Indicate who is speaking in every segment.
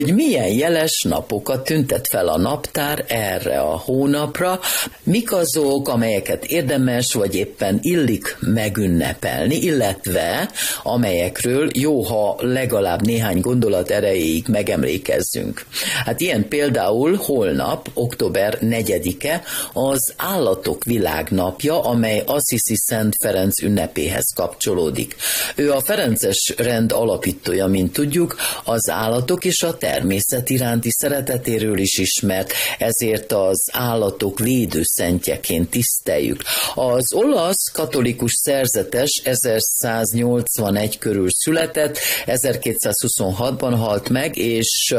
Speaker 1: hogy milyen jeles napokat tüntet fel a naptár erre a hónapra, mik azok, amelyeket érdemes vagy éppen illik megünnepelni, illetve amelyekről jó, ha legalább néhány gondolat erejéig megemlékezzünk. Hát ilyen például holnap, október 4-e az Állatok Világnapja, amely Assisi Szent Ferenc ünnepéhez kapcsolódik. Ő a ferences rend alapítója, mint tudjuk, az állatok és a természet iránti szeretetéről is ismert, ezért az állatok védőszentjeként tiszteljük. Az olasz katolikus szerzetes 1181 körül született, 1226-ban halt meg, és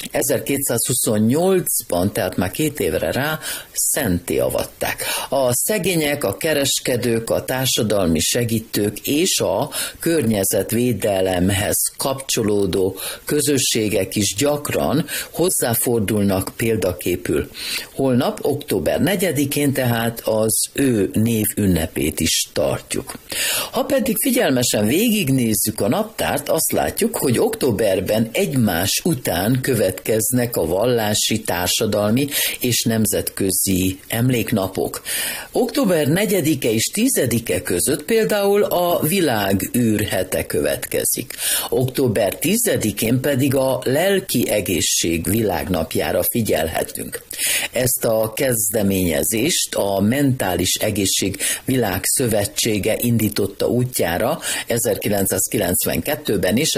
Speaker 1: 1228-ban, tehát már 2 évre rá, szentté avatták. A szegények, a kereskedők, a társadalmi segítők és a környezetvédelemhez kapcsolódó közösségek is gyakran hozzáfordulnak példaképül. Holnap, október 4-én tehát az ő névünnepét is tartjuk. Ha pedig figyelmesen végignézzük a naptárt, azt látjuk, hogy októberben egymás után következnek a vallási, társadalmi és nemzetközi emléknapok. Október 4-e és 10-e között például a világűr hete következik. Október 10-én pedig a lelki egészség világnapjára figyelhetünk. Ezt a kezdeményezést a Mentális Egészség Világszövetsége indította útjára 1992-ben és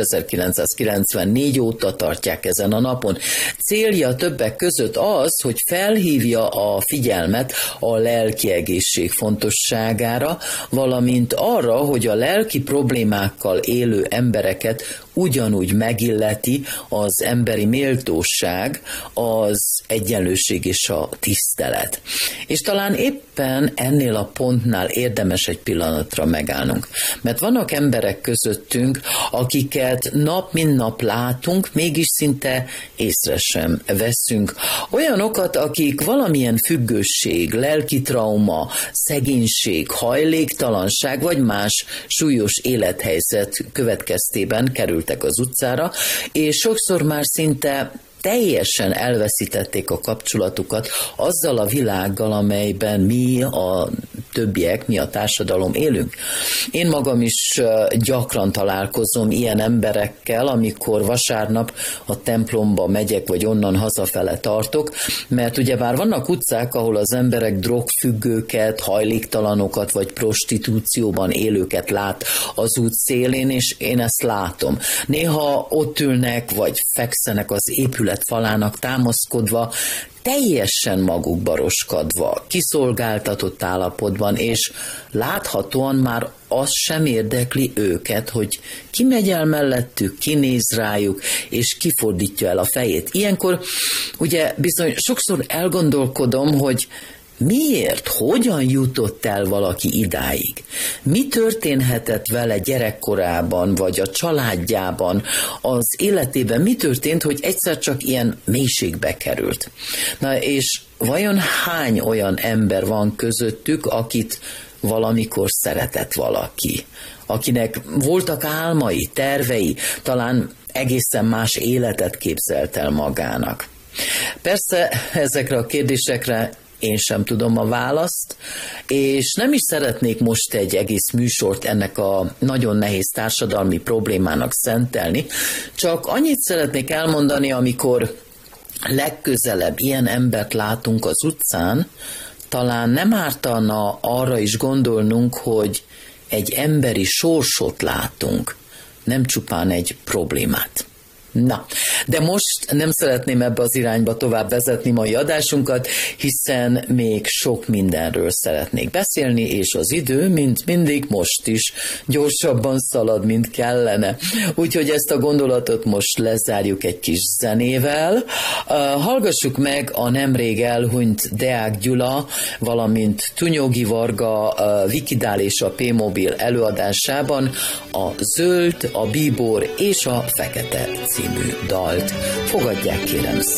Speaker 1: 1994 óta tartják ezen a napon. Célja többek között az, hogy felhívja a figyelmet a lelki egészség fontosságára, valamint arra, hogy a lelki problémákkal élő embereket ugyanúgy megilleti az emberi méltóság, az egyenlőség és a tisztelet. És talán éppen ennél a pontnál érdemes egy pillanatra megállnunk. Mert vannak emberek közöttünk, akiket nap mint nap látunk, mégis szinte észre sem veszünk. Olyanokat, akik valamilyen függőség, lelki trauma, szegénység, hajléktalanság vagy más súlyos élethelyzet következtében kerültek az utcára, és sokszor már szinte teljesen elveszítették a kapcsolatukat azzal a világgal, amelyben mi a többiek, mi a társadalom élünk. Én magam is gyakran találkozom ilyen emberekkel, amikor vasárnap a templomba megyek, vagy onnan hazafele tartok, mert ugyebár vannak utcák, ahol az emberek drogfüggőket, hajléktalanokat, vagy prostitúcióban élőket lát az út szélén, és én ezt látom. Néha ott ülnek, vagy fekszenek az épület falának támaszkodva, teljesen magukba roskadva, kiszolgáltatott állapotban, és láthatóan már az sem érdekli őket, hogy ki megy el mellettük, ki néz rájuk, és kifordítja el a fejét. Ilyenkor ugye bizony sokszor elgondolkodom, hogy miért, hogyan jutott el valaki idáig? Mi történhetett vele gyerekkorában, vagy a családjában, az életében? Mi történt, hogy egyszer csak ilyen mélységbe került? Na és vajon hány olyan ember van közöttük, akit valamikor szeretett valaki? Akinek voltak álmai, tervei, talán egészen más életet képzelt el magának? Persze ezekre a kérdésekre én sem tudom a választ, és nem is szeretnék most egy egész műsort ennek a nagyon nehéz társadalmi problémának szentelni, csak annyit szeretnék elmondani, amikor legközelebb ilyen embert látunk az utcán, talán nem ártana arra is gondolnunk, hogy egy emberi sorsot látunk, nem csupán egy problémát. Na, de most nem szeretném ebbe az irányba tovább vezetni mai adásunkat, hiszen még sok mindenről szeretnék beszélni, és az idő, mint mindig most is, gyorsabban szalad, mint kellene. Úgyhogy ezt a gondolatot most lezárjuk egy kis zenével. Hallgassuk meg a nemrég elhunyt Deák Gyula, valamint Tunyogi Varga, Vikidál és a P-mobil előadásában a Zöld, a Bíbor és a Fekete című dalt. Fogadják kérem